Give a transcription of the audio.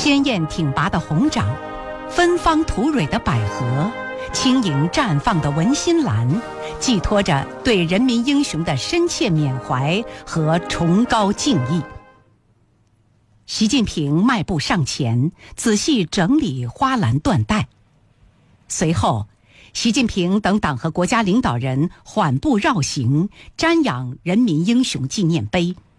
鲜艳挺拔的红掌，芬芳吐蕊的百合，轻盈绽放的文心兰，寄托着对人民英雄的深切缅怀和崇高敬意。习近平迈步上前，仔细整理花篮缎带。随后，习近平等党和国家领导人缓步绕行，瞻仰人民英雄纪念碑。